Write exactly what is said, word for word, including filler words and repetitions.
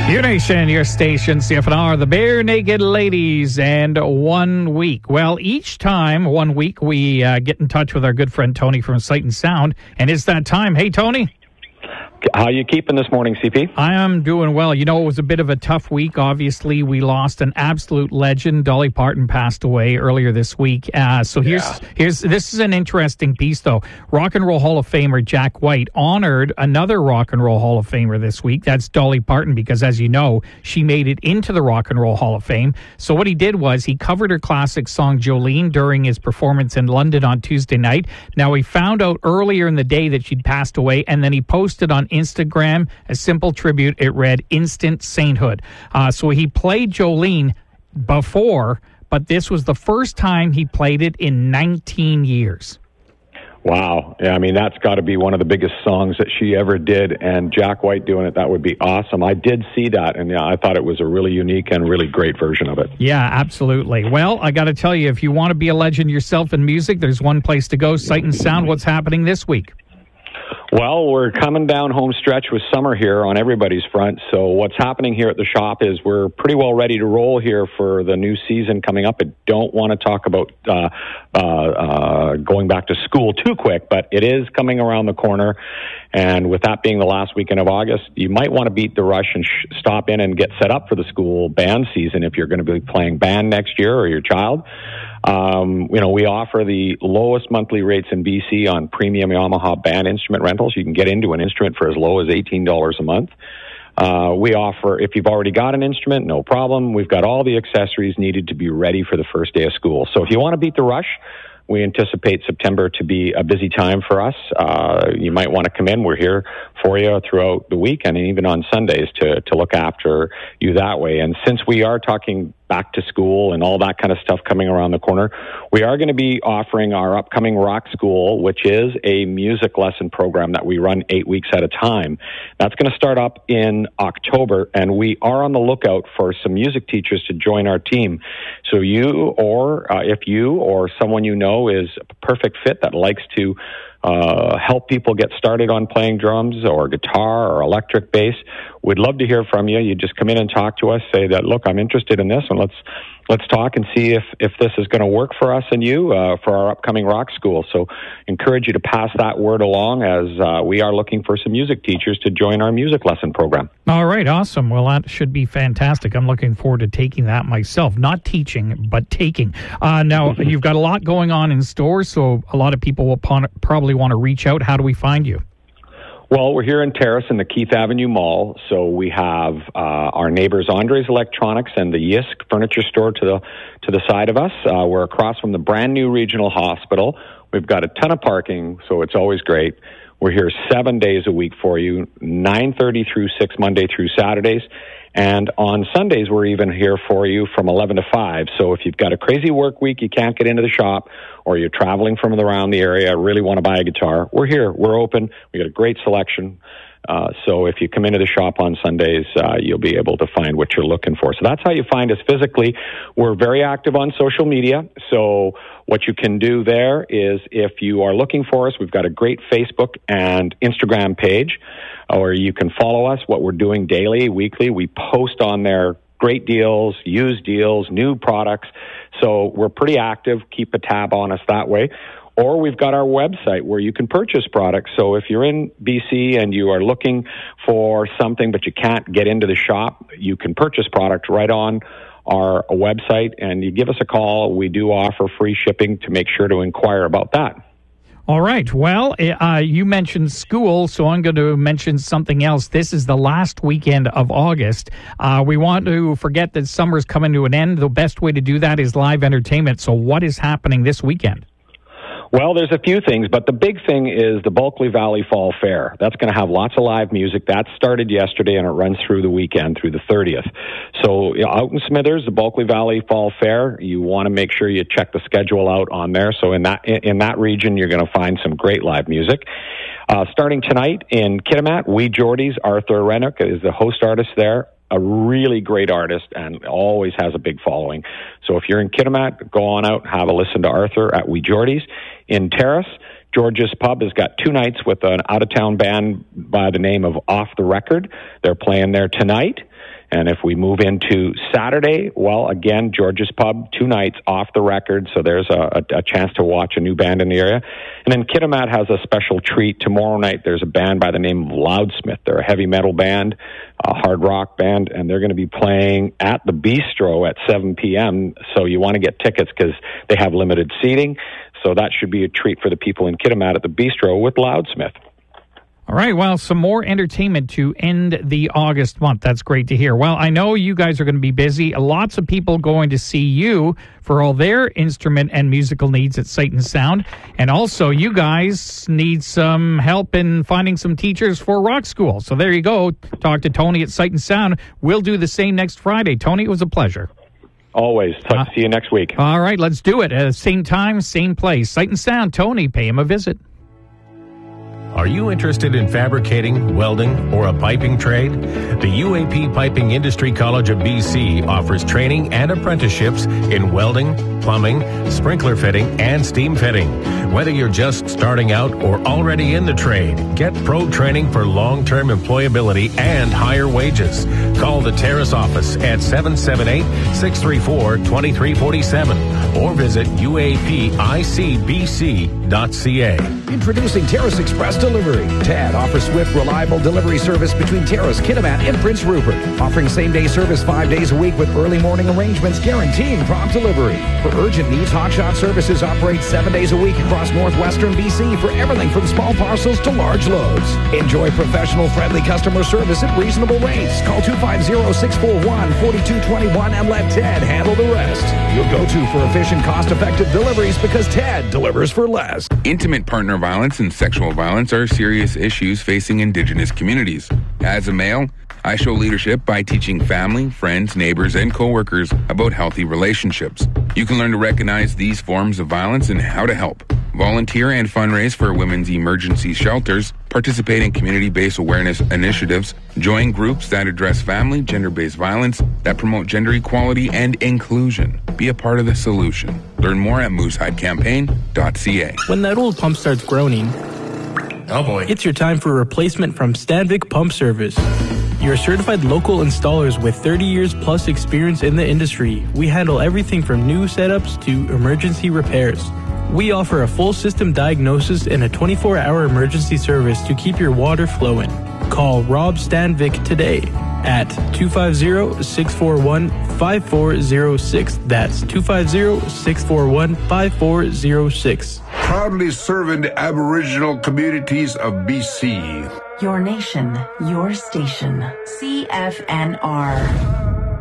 Your nation, your station, C F N R, the Bare Naked Ladies, and one week. Well, each time, one week, we uh, get in touch with our good friend Tony from Sight and Sound, and it's that time. Hey, Tony. How are you keeping this morning, C P? I am doing well. You know, it was a bit of a tough week. Obviously, we lost an absolute legend. Dolly Parton passed away earlier this week. Uh, so here's yeah. here's this is an interesting piece, though. Rock and Roll Hall of Famer Jack White honored another Rock and Roll Hall of Famer this week. That's Dolly Parton, because, as you know, she made it into the Rock and Roll Hall of Fame. So what he did was he covered her classic song Jolene during his performance in London on Tuesday night. Now, he found out earlier in the day that she'd passed away, and then he posted on Instagram a simple tribute. It read "Instant Sainthood." Uh, so he played Jolene before, but this was the first time he played it in nineteen years. Wow. Yeah, I mean, that's got to be one of the biggest songs that she ever did, and Jack White doing it, that would be awesome. I did see that, and yeah, I thought it was a really unique and really great version of it. Yeah, absolutely. Well, I got to tell you, if you want to be a legend yourself in music, there's one place to go, Sight and Sound. What's happening this week? Well, we're coming down home stretch with summer here on everybody's front. So what's happening here at the shop is we're pretty well ready to roll here for the new season coming up. I don't want to talk about uh, uh, uh, going back to school too quick, but it is coming around the corner. And with that being the last weekend of August, you might want to beat the rush and sh- stop in and get set up for the school band season if you're going to be playing band next year or your child. Um, you know, we offer the lowest monthly rates in B C on premium Yamaha band instrument rentals. You can get into an instrument for as low as eighteen dollars a month. Uh, we offer, if you've already got an instrument, no problem. We've got all the accessories needed to be ready for the first day of school. So if you want to beat the rush, we anticipate September to be a busy time for us. Uh, you might want to come in. We're here for you throughout the week and even on Sundays to, to look after you that way. And since we are talking back to school and all that kind of stuff coming around the corner, we are going to be offering our upcoming Rock School, which is a music lesson program that we run eight weeks at a time. That's going to start up in October, and we are on the lookout for some music teachers to join our team. So you, or uh, if you or someone you know is a perfect fit that likes to uh, help people get started on playing drums or guitar or electric bass, we'd love to hear from you. You just come in and talk to us, say that, look, I'm interested in this, and let's let's talk and see if, if this is going to work for us and you uh, for our upcoming Rock School. So encourage you to pass that word along, as uh, we are looking for some music teachers to join our music lesson program. All right, awesome. Well, that should be fantastic. I'm looking forward to taking that myself. Not teaching, but taking. Uh, now, you've got a lot going on in store, so a lot of people will pon- probably want to reach out. How do we find you? Well, we're here in Terrace in the Keith Avenue Mall, so we have uh, our neighbors Andres Electronics and the Yisk Furniture Store to the to the side of us. Uh, we're across from the brand new regional hospital. We've got a ton of parking, so it's always great. We're here seven days a week for you, nine thirty through six, Monday through Saturdays. And on Sundays, we're even here for you from eleven to five. So if you've got a crazy work week, you can't get into the shop, or you're traveling from around the area, really want to buy a guitar, we're here. We're open. We got a great selection. Uh, so if you come into the shop on Sundays, uh, you'll be able to find what you're looking for. So that's how you find us physically. We're very active on social media. So what you can do there is, if you are looking for us, we've got a great Facebook and Instagram page, or you can follow us, what we're doing daily, weekly. We post on there great deals, used deals, new products. So we're pretty active. Keep a tab on us that way. Or we've got our website where you can purchase products. So if you're in B C and you are looking for something but you can't get into the shop, you can purchase product right on our website, and you give us a call. We do offer free shipping to make sure to inquire about that. All right. Well, uh, you mentioned school, so I'm going to mention something else. This is the last weekend of August. Uh, we want to forget that summer's coming to an end. The best way to do that is live entertainment. So what is happening this weekend? Well, there's a few things, but the big thing is the Bulkley Valley Fall Fair. That's going to have lots of live music. That started yesterday, and it runs through the weekend, through the thirtieth. So you know, out in Smithers, the Bulkley Valley Fall Fair, you want to make sure you check the schedule out on there. So in that in that region, you're going to find some great live music. Uh, starting tonight in Kitimat, Wee Geordies, Arthur Rennick is the host artist there. A really great artist and always has a big following. So if you're in Kitimat, go on out and have a listen to Arthur at Wee Geordies. In Terrace, George's Pub has got two nights with an out-of-town band by the name of Off the Record. They're playing there tonight. And if we move into Saturday, well, again, George's Pub, two nights off the record, so there's a, a, a chance to watch a new band in the area. And then Kitimat has a special treat. Tomorrow night, there's a band by the name of Loudsmith. They're a heavy metal band, a hard rock band, and they're going to be playing at the Bistro at seven p.m., so you want to get tickets because they have limited seating. So that should be a treat for the people in Kitimat at the Bistro with Loudsmith. All right, well, some more entertainment to end the August month. That's great to hear. Well, I know you guys are going to be busy. Lots of people going to see you for all their instrument and musical needs at Sight and Sound. And also, you guys need some help in finding some teachers for rock school. So there you go. Talk to Tony at Sight and Sound. We'll do the same next Friday. Tony, it was a pleasure. Always. Uh, see you next week. All right, let's do it. At the same time, same place. Sight and Sound. Tony, pay him a visit. Are you interested in fabricating, welding, or a piping trade? The U A P Piping Industry College of B C offers training and apprenticeships in welding, plumbing, sprinkler fitting, and steam fitting. Whether you're just starting out or already in the trade, get pro training for long-term employability and higher wages. Call the Terrace office at seven seven eight, six three four, two three four seven or visit U A P I C B C dot C A. Introducing Terrace Express Delivery. Ted offers swift, reliable delivery service between Terrace, Kitimat, and Prince Rupert. Offering same-day service five days a week with early morning arrangements guaranteeing prompt delivery. For urgent needs, Hotshot Services operates seven days a week across northwestern B C for everything from small parcels to large loads. Enjoy professional, friendly customer service at reasonable rates. Call two five zero, six four one, four two two one and let Ted handle the rest. You'll go to for efficient, cost-effective deliveries because Ted delivers for less. Intimate partner violence and sexual violence are serious issues facing Indigenous communities. As a male, I show leadership by teaching family, friends, neighbors, and coworkers about healthy relationships. You can learn to recognize these forms of violence and how to help. Volunteer and fundraise for women's emergency shelters, participate in community-based awareness initiatives, join groups that address family, gender-based violence, that promote gender equality and inclusion. Be a part of the solution. Learn more at moose hide campaign dot c a. When that old pump starts groaning, oh boy, it's your time for a replacement from Stanvik Pump Service. You're certified local installers with thirty years plus experience in the industry. We handle everything from new setups to emergency repairs. We offer a full system diagnosis and a twenty-four hour emergency service to keep your water flowing. Call Rob Stanvik today at two five zero, six four one, five four zero six. That's two five zero, six four one, five four zero six. Proudly serving the Aboriginal communities of B C. Your nation, your station. C F N R.